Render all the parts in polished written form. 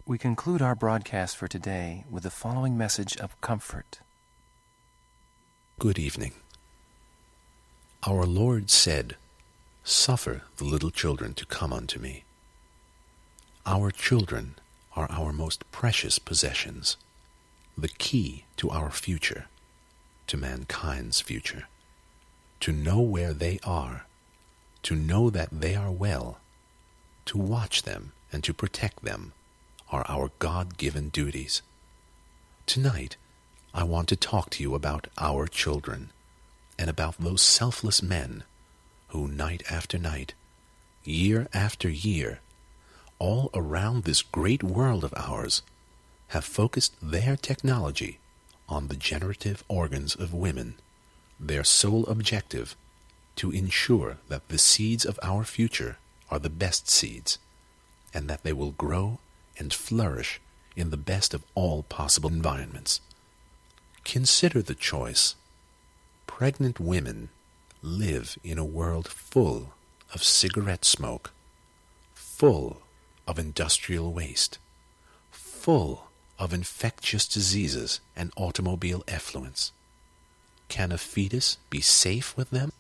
We conclude our broadcast for today with the following message of comfort. Good evening. Our Lord said, "Suffer the little children to come unto me." Our children are our most precious possessions, the key to our future, to mankind's future. To know where they are, to know that they are well, to watch them and to protect them are our God-given duties. Tonight, I want to talk to you about our children and about those selfless men who night after night, year after year, all around this great world of ours, have focused their technology on the generative organs of women, their sole objective to ensure that the seeds of our future are the best seeds, and that they will grow and flourish in the best of all possible environments. Consider the choice. Pregnant women live in a world full of cigarette smoke, full of industrial waste, full of infectious diseases and automobile effluents. Can a fetus be safe with them?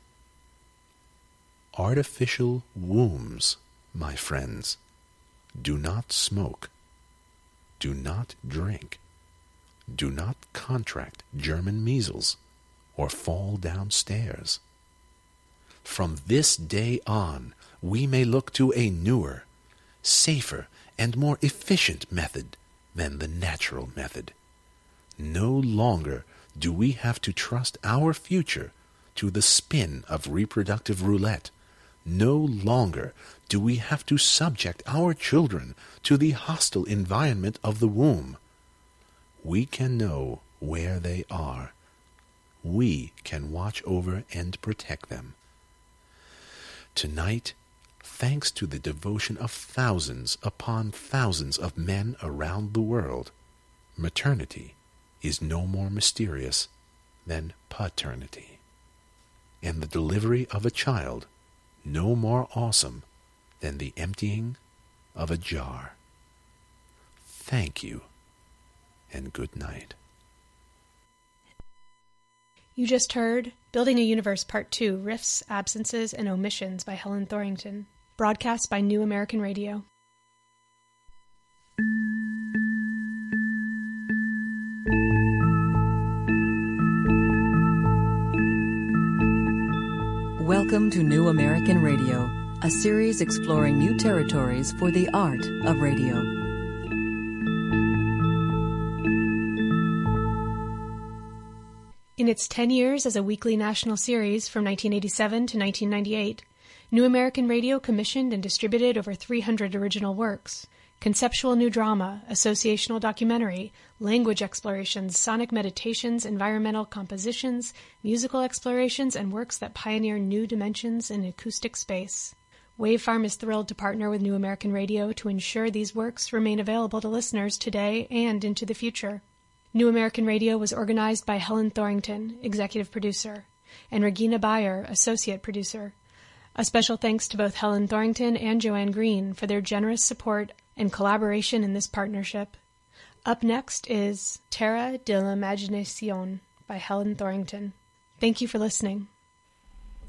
Artificial wombs, my friends, do not smoke, do not drink, do not contract German measles or fall downstairs. From this day on, we may look to a newer, safer, and more efficient method than the natural method. No longer do we have to trust our future to the spin of reproductive roulette. No longer do we have to subject our children to the hostile environment of the womb. We can know where they are. We can watch over and protect them. Tonight, thanks to the devotion of thousands upon thousands of men around the world, maternity is no more mysterious than paternity, and the delivery of a child no more awesome than the emptying of a jar. Thank you, and good night. You just heard Building a Universe Part 2, Rifts, Absences, and Omissions by Helen Thorington, broadcast by New American Radio. Welcome to New American Radio, a series exploring new territories for the art of radio. In its 10 years as a weekly national series from 1987 to 1998, New American Radio commissioned and distributed over 300 original works. Conceptual new drama, associational documentary, language explorations, sonic meditations, environmental compositions, musical explorations, and works that pioneer new dimensions in acoustic space. Wavefarm is thrilled to partner with New American Radio to ensure these works remain available to listeners today and into the future. New American Radio was organized by Helen Thorington, executive producer, and Regina Bayer, associate producer. A special thanks to both Helen Thorington and Joanne Green for their generous support and collaboration in this partnership. Up next is Terra de l'Imagination by Helen Thorington. Thank you for listening.